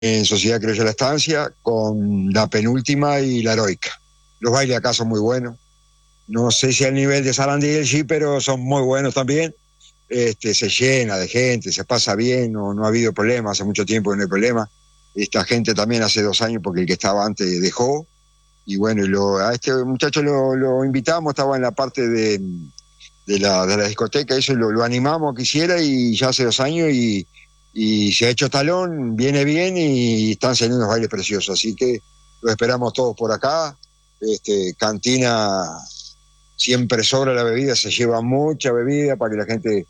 en Sociedad Criolla La Estancia, con la penúltima y la heroica. Los bailes acá son muy buenos. No sé si al nivel de Sarandí y el G, pero son muy buenos también. Se llena de gente, se pasa bien, no ha habido problemas, hace mucho tiempo que no hay problema. Esta gente también hace 2 años, porque el que estaba antes dejó. Y bueno, a este muchacho lo invitamos, estaba en la parte de la discoteca, eso lo animamos a que hiciera, y ya hace 2 años y se ha hecho talón, viene bien y están saliendo unos bailes preciosos. Así que lo esperamos todos por acá. Cantina, siempre sobra la bebida, se lleva mucha bebida para que la gente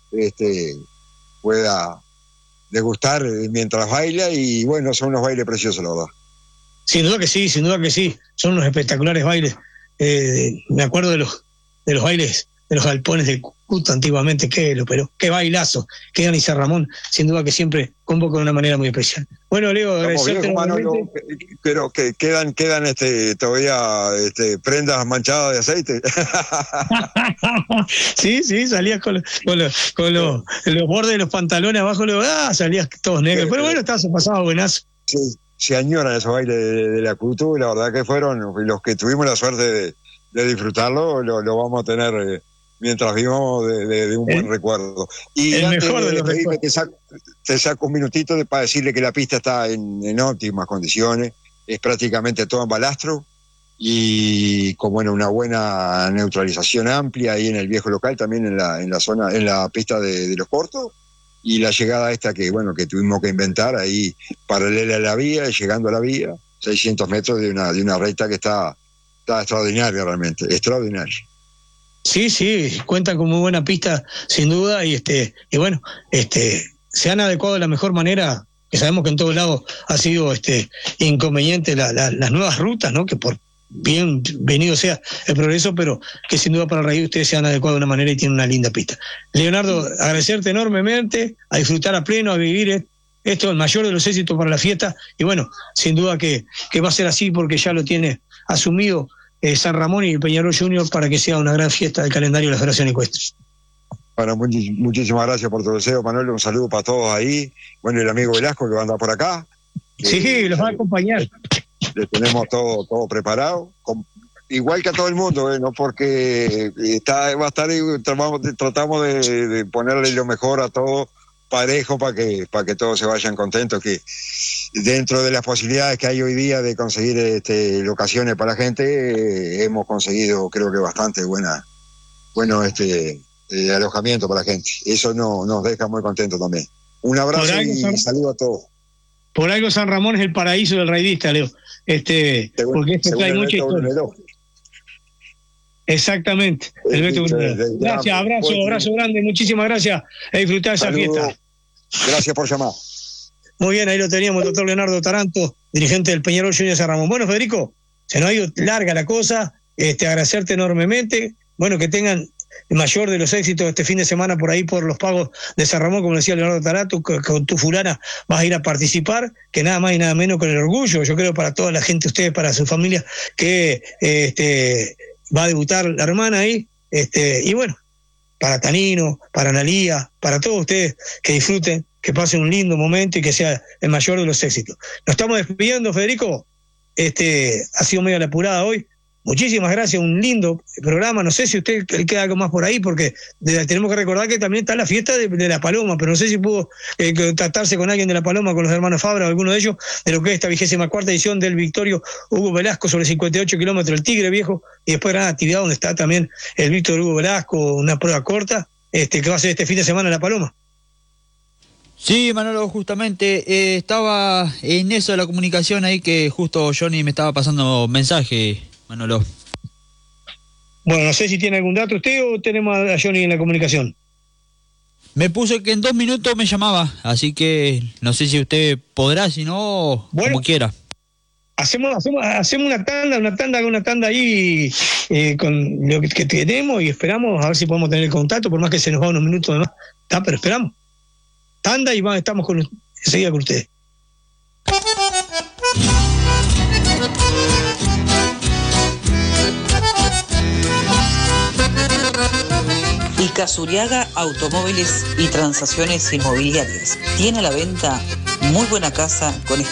pueda degustar mientras baila, y bueno, son unos bailes preciosos, la verdad. Sin duda que sí, son unos espectaculares bailes. Me acuerdo de los bailes de los galpones de Cucuta antiguamente, pero qué bailazo, que Dani San Ramón, sin duda que siempre convoca de una manera muy especial. Bueno, Leo, agradecerte nuevamente. Pero que quedan todavía prendas manchadas de aceite. Sí, salías con los bordes de los pantalones abajo, salías todos negros. Pero bueno, se pasaba buenazo. Sí, se añoran esos bailes de la cultura, la verdad que fueron los que tuvimos la suerte de disfrutarlo, lo vamos a tener mientras vivamos de un buen recuerdo. Y el antes mejor de los recuerdos. Te saco un minutito para decirle que la pista está en óptimas condiciones, es prácticamente todo en balastro, y con una buena neutralización amplia ahí en el viejo local, también en la zona, en la pista de los Portos, y la llegada esta que tuvimos que inventar ahí, paralela a la vía, llegando a la vía, 600 metros de una recta que está extraordinaria, realmente, extraordinaria. Sí, cuentan con muy buena pista, sin duda, y bueno, se han adecuado de la mejor manera, que sabemos que en todos lados ha sido inconveniente las nuevas rutas, ¿no? Que por bienvenido sea el progreso, pero que sin duda para el raíz ustedes se han adecuado de una manera y tienen una linda pista. Leonardo, agradecerte enormemente, a disfrutar a pleno, a vivir esto, el mayor de los éxitos para la fiesta, y bueno, sin duda que va a ser así, porque ya lo tiene asumido San Ramón y Peñarol Junior, para que sea una gran fiesta del calendario de la Federación Ecuestre. Bueno, muchísimas gracias por tu deseo, Manuel, un saludo para todos ahí. Bueno, el amigo Velasco, que va a andar por acá. Sí, los va a acompañar. Le tenemos todo preparado, igual que a todo el mundo, no porque va a estar ahí, tratamos de ponerle lo mejor a todo parejo, para que todos se vayan contentos, que dentro de las posibilidades que hay hoy día de conseguir locaciones para la gente, hemos conseguido, creo que bastante bueno alojamiento para la gente. Eso nos deja muy contentos también. Un abrazo y saludo a todos. Por algo San Ramón es el paraíso del raidista, Leo. Porque trae mucha historia. Exactamente. Gracias, abrazo grande, muchísimas gracias. A disfrutar esa fiesta. Gracias por llamar. Muy bien, ahí lo teníamos, el doctor Leonardo Taranto, dirigente del Peñarol Junior San Ramón. Bueno, Federico, se nos ha ido larga la cosa, agradecerte enormemente, bueno, que tengan el mayor de los éxitos este fin de semana por ahí por los pagos de San Ramón, como decía Leonardo Taranto, con tu fulana vas a ir a participar, que nada más y nada menos con el orgullo, yo creo, para toda la gente, ustedes, para su familia, que va a debutar la hermana ahí, y bueno, para Tanino, para Analía, para todos ustedes, que disfruten, que pasen un lindo momento y que sea el mayor de los éxitos. Nos estamos despidiendo, Federico. Ha sido medio la apurada hoy. Muchísimas gracias, un lindo programa. No sé si usted le queda algo más por ahí, porque tenemos que recordar que también está la fiesta de La Paloma, pero no sé si pudo contactarse con alguien de La Paloma, con los hermanos Fabra o alguno de ellos, de lo que es esta 24ª edición del Victorio Hugo Velasco sobre 58 kilómetros del Tigre Viejo, y después gran actividad donde está también el Víctor Hugo Velasco, una prueba corta, que va a ser este fin de semana en La Paloma. Sí, Manolo, justamente estaba en eso de la comunicación ahí, que justo Johnny me estaba pasando mensaje, Manolo. Bueno, no sé si tiene algún dato usted o tenemos a Johnny en la comunicación. Me puso que en 2 minutos me llamaba, así que no sé si usted podrá, si no, bueno, como quiera. Hacemos una tanda ahí con lo que tenemos, y esperamos a ver si podemos tener el contacto, por más que se nos va unos minutos más. Pero esperamos. Tanda y estamos enseguida con ustedes. Ica Zuriaga Automóviles y Transacciones Inmobiliarias tiene a la venta Muy buena casa con